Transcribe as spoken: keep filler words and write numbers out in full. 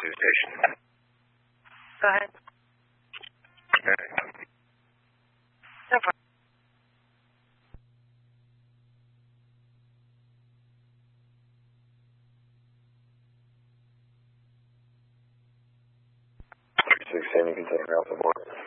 two station. Go ahead. Okay. No problem. six ten, you can take me off the board.